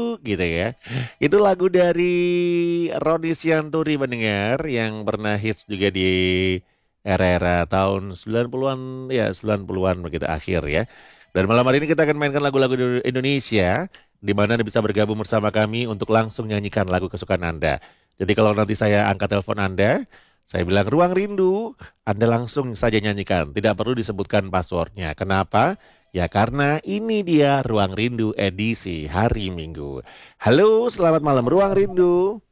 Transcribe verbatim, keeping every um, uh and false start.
gitu ya. Itu lagu dari Roni Sianturi mendengar yang pernah hits juga di era-era tahun sembilan puluhan-an ya sembilan puluhan-an begitu akhir ya. Dan malam hari ini kita akan mainkan lagu-lagu dari Indonesia di mana Anda bisa bergabung bersama kami untuk langsung nyanyikan lagu kesukaan Anda. Jadi kalau nanti saya angkat telepon Anda, saya bilang ruang rindu, Anda langsung saja nyanyikan, tidak perlu disebutkan passwordnya. Kenapa? Ya karena ini dia Ruang Rindu edisi hari Minggu. Halo, selamat malam Ruang Rindu.